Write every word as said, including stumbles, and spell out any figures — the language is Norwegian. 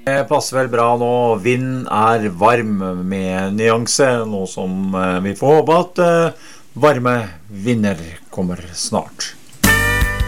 Det passer vel bra nå, vind er varm med nyanse, nå som vi får håpe at varme vinder kommer snart.